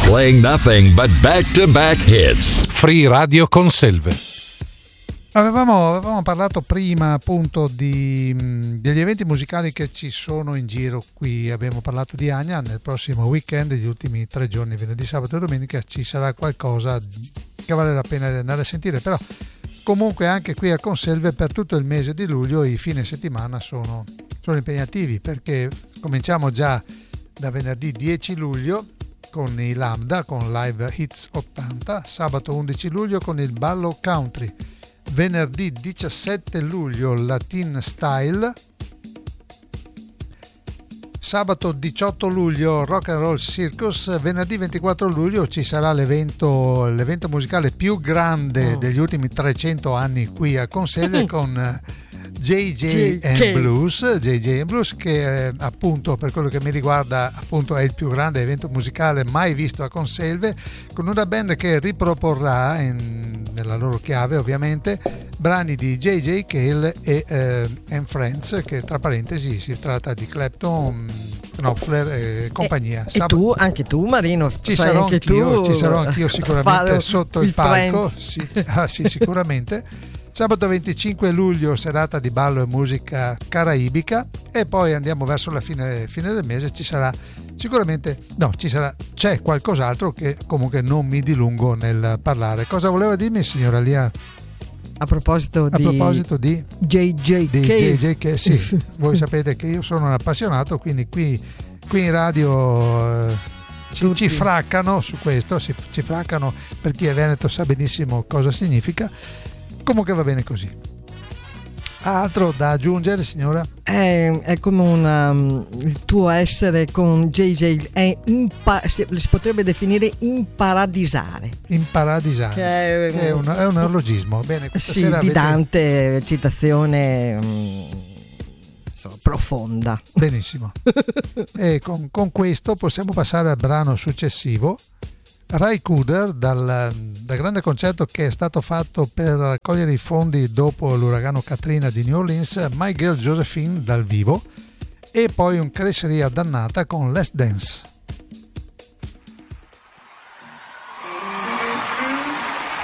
Playing nothing but back-to-back hits. Free Radio Conselve. Avevamo parlato prima appunto degli eventi musicali che ci sono in giro qui. Abbiamo parlato di Ania. Nel prossimo weekend, gli ultimi 3 giorni, venerdì, sabato e domenica, ci sarà qualcosa che vale la pena andare a sentire. Però comunque anche qui a Conselve per tutto il mese di luglio i fine settimana sono impegnativi, perché cominciamo già da venerdì 10 luglio con i Lambda con Live Hits 80, sabato 11 luglio con il Ballo Country, venerdì 17 luglio Latin Style, sabato 18 luglio Rock and Roll Circus, venerdì 24 luglio ci sarà l'evento musicale più grande degli ultimi 300 anni qui a Conselve con JJ and Blues, che appunto per quello che mi riguarda appunto è il più grande evento musicale mai visto a Conselve, con una band che riproporrà nella loro chiave ovviamente brani di JJ Cale e and Friends, che tra parentesi si tratta di Clapton, Knopfler e compagnia. Anche tu Marino, ci sarò anch'io sicuramente sotto il palco, sì, sicuramente. Sabato 25 luglio serata di ballo e musica caraibica, e poi andiamo verso la fine del mese, c'è qualcos'altro che comunque non mi dilungo nel parlare. Cosa voleva dirmi signora Lia? A proposito di JJ che sì, voi sapete che io sono un appassionato, quindi qui in radio ci fraccano su questo, ci fraccano, per chi è veneto sa benissimo cosa significa. Comunque va bene così. Altro da aggiungere signora? È come il tuo essere con JJ si potrebbe definire imparadisare, che è un neologismo. Bene, sì, di Dante, citazione profonda. Benissimo. E con questo possiamo passare al brano successivo, Ry Cooder, dal grande concerto che è stato fatto per raccogliere i fondi dopo l'uragano Katrina di New Orleans, My Girl Josephine dal vivo, e poi un Cresseria dannata con Let's Dance.